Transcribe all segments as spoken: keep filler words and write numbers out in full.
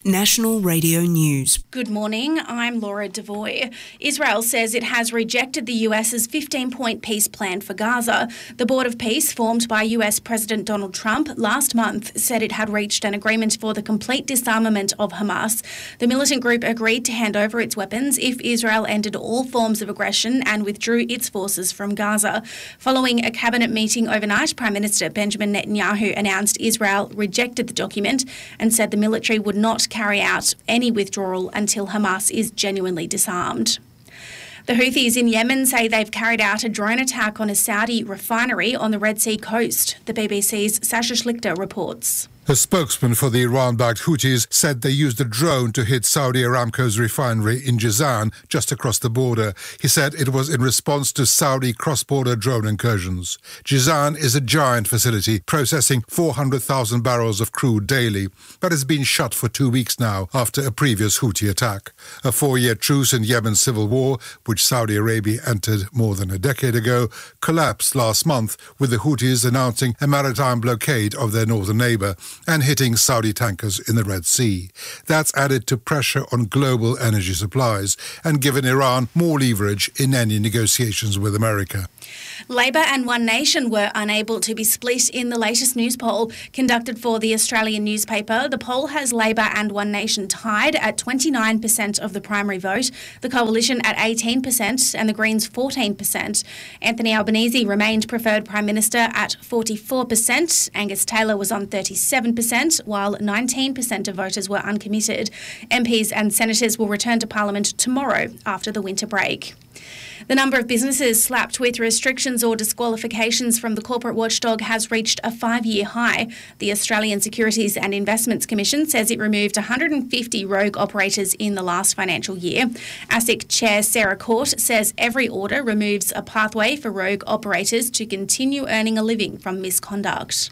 National Radio News. Good morning, I'm Laura Devoy. Israel says it has rejected the US's fifteen-point peace plan for Gaza. The Board of Peace, formed by U S President Donald Trump last month, said it had reached an agreement for the complete disarmament of Hamas. The militant group agreed to hand over its weapons if Israel ended all forms of aggression and withdrew its forces from Gaza. Following a cabinet meeting overnight, Prime Minister Benjamin Netanyahu announced Israel rejected the document and said the military would not carry out any withdrawal until Hamas is genuinely disarmed. The Houthis in Yemen say they've carried out a drone attack on a Saudi refinery on the Red Sea coast. The B B C's Sasha Schlichter reports. A spokesman for the Iran-backed Houthis said they used a drone to hit Saudi Aramco's refinery in Jazan, just across the border. He said it was in response to Saudi cross-border drone incursions. Jazan is a giant facility processing four hundred thousand barrels of crude daily, but has been shut for two weeks now after a previous Houthi attack. A four-year truce in Yemen's civil war, which Saudi Arabia entered more than a decade ago, collapsed last month, with the Houthis announcing a maritime blockade of their northern neighbour and hitting Saudi tankers in the Red Sea. That's added to pressure on global energy supplies and given Iran more leverage in any negotiations with America. Labor and One Nation were unable to be split in the latest news poll conducted for the Australian newspaper. The poll has Labor and One Nation tied at twenty-nine percent of the primary vote, the Coalition at eighteen percent and the Greens fourteen percent. Anthony Albanese remained preferred Prime Minister at forty-four percent. Angus Taylor was on thirty-seven percent, while nineteen percent of voters were uncommitted. M Ps and senators will return to Parliament tomorrow after the winter break. The number of businesses slapped with restrictions or disqualifications from the corporate watchdog has reached a five-year high. The Australian Securities and Investments Commission says it removed one hundred fifty rogue operators in the last financial year. ASIC Chair Sarah Court says every order removes a pathway for rogue operators to continue earning a living from misconduct.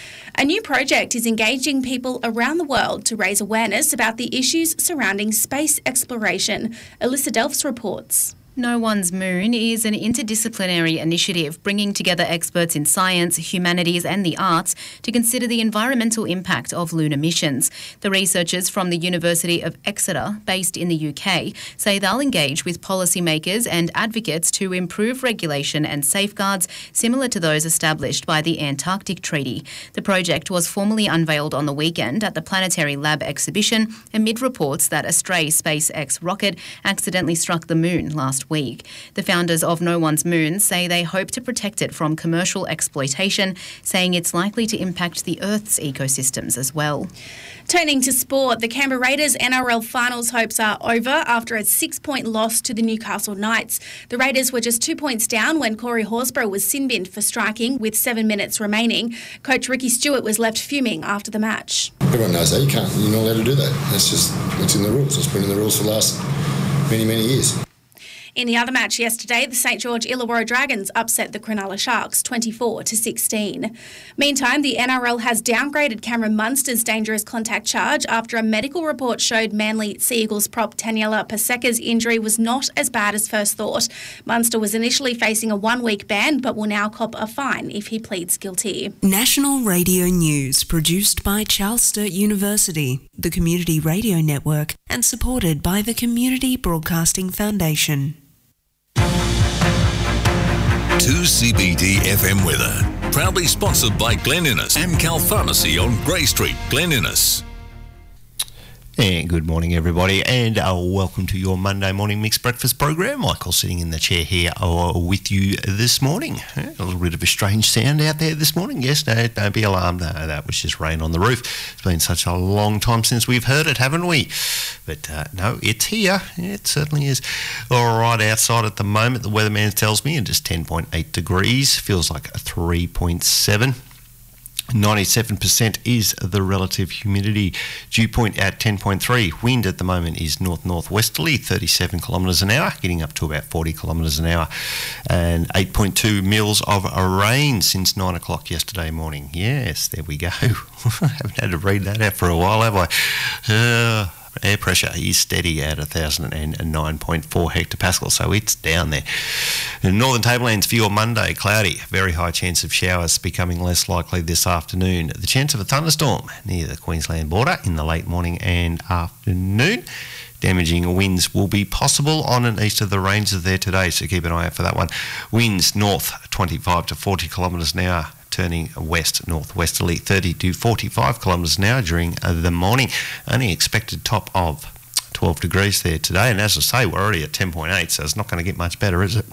A new project is engaging people around the world to raise awareness about the issues surrounding space exploration. Alyssa Delphs reports. No One's Moon is an interdisciplinary initiative bringing together experts in science, humanities and the arts to consider the environmental impact of lunar missions. The researchers from the University of Exeter, based in the U K, say they'll engage with policymakers and advocates to improve regulation and safeguards similar to those established by the Antarctic Treaty. The project was formally unveiled on the weekend at the Planetary Lab exhibition amid reports that a stray SpaceX rocket accidentally struck the moon last week. The founders of No One's Moon say they hope to protect it from commercial exploitation, saying it's likely to impact the Earth's ecosystems as well. Turning to sport, the Canberra Raiders N R L finals hopes are over after a six-point loss to the Newcastle Knights. The Raiders were just two points down when Corey Horsburgh was sin-binned for striking with seven minutes remaining. Coach Ricky Stewart was left fuming after the match. Everyone knows that. You can't, you're not allowed to do that. That's just, it's in the rules. It's been in the rules for the last many, many years. In the other match yesterday, the St George Illawarra Dragons upset the Cronulla Sharks twenty-four to sixteen. Meantime, the N R L has downgraded Cameron Munster's dangerous contact charge after a medical report showed Manly Sea Eagles prop Taniela Paseka's injury was not as bad as first thought. Munster was initially facing a one-week ban but will now cop a fine if he pleads guilty. National Radio News, produced by Charles Sturt University, the Community Radio Network, and supported by the Community Broadcasting Foundation. two C B D F M weather. Proudly sponsored by Glen Innes and Cal Pharmacy on Grey Street, Glen Innes. And good morning, everybody, and uh, welcome to your Monday morning mixed breakfast program. Michael sitting in the chair here uh, with you this morning. Uh, a little bit of a strange sound out there this morning. Yes, no, don't be alarmed. Uh, that was just rain on the roof. It's been such a long time since we've heard it, haven't we? But uh, no, it's here. It certainly is. All right, outside at the moment, the weatherman tells me it is ten point eight degrees. Feels like a three point seven. ninety-seven percent is the relative humidity. Dew point at ten point three. Wind at the moment is north-northwesterly, thirty-seven kilometres an hour, getting up to about forty kilometres an hour. And eight point two mils of rain since nine o'clock yesterday morning. Yes, there we go. I haven't had to read that out for a while, have I? Uh, air pressure is steady at one thousand nine point four hectopascals, so it's down there. In Northern Tablelands for your Monday, cloudy, very high chance of showers becoming less likely this afternoon. The chance of a thunderstorm near the Queensland border in the late morning and afternoon. Damaging winds will be possible on and east of the ranges there today, so keep an eye out for that one. Winds north twenty-five to forty kilometres an hour, turning west northwesterly thirty to forty-five kilometres an hour during the morning. Only expected top of twelve degrees there today, and as I say, we're already at ten point eight, so it's not going to get much better, is it?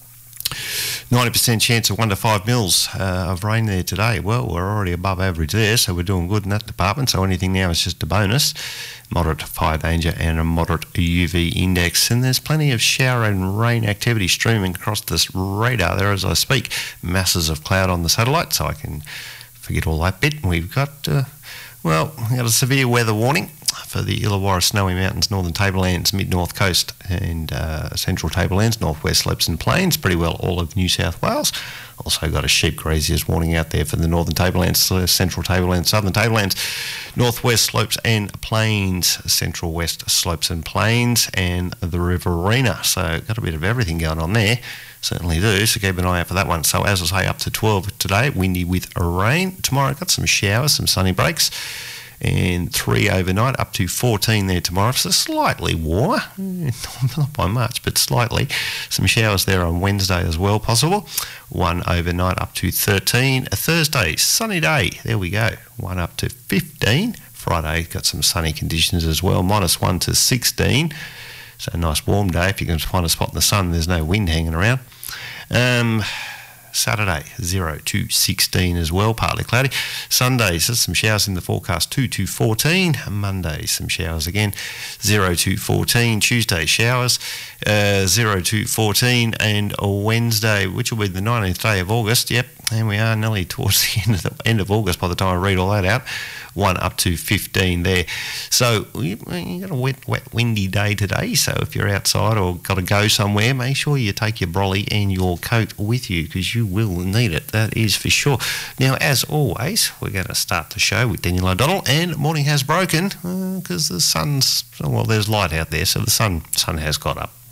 ninety percent chance of one to five mils uh, of rain there today. Well, we're already above average there, so we're doing good in that department, so anything now is just a bonus. Moderate fire danger and a moderate U V index, and there's plenty of shower and rain activity streaming across this radar there as I speak. Masses of cloud on the satellite, so I can forget all that bit. We've got, uh, well, we've got a severe weather warning for the Illawarra Snowy Mountains, Northern Tablelands, Mid-North Coast and uh, Central Tablelands, Northwest Slopes and Plains, pretty well all of New South Wales. Also got a sheep graziers warning out there for the Northern Tablelands, uh, Central Tablelands, Southern Tablelands, Northwest Slopes and Plains, Central West Slopes and Plains and the Riverina. So got a bit of everything going on there. Certainly do, so keep an eye out for that one. So as I say, up to twelve today, windy with rain. Tomorrow got some showers, some sunny breaks, and three overnight, up to fourteen there tomorrow. So slightly warmer, not by much, but slightly. Some showers there on Wednesday as well possible. One overnight up to thirteen. A Thursday, sunny day, there we go. One up to fifteen. Friday, got some sunny conditions as well, minus one to sixteen. So a nice warm day. If you can find a spot in the sun, there's no wind hanging around. Um... Saturday, zero to sixteen as well, partly cloudy. Sunday, so some showers in the forecast, two to fourteen. Monday, some showers again, zero to fourteen. Tuesday, showers, uh, zero to fourteen. And Wednesday, which will be the nineteenth day of August, yep, and we are nearly towards the end of, the, end of August by the time I read all that out. One up to fifteen there. So you, you got a wet, wet, windy day today. So if you're outside or got to go somewhere, make sure you take your brolly and your coat with you because you will need it. That is for sure. Now, as always, we're going to start the show with Daniel O'Donnell, and morning has broken because uh, the sun's well, there's light out there, so the sun sun has got up.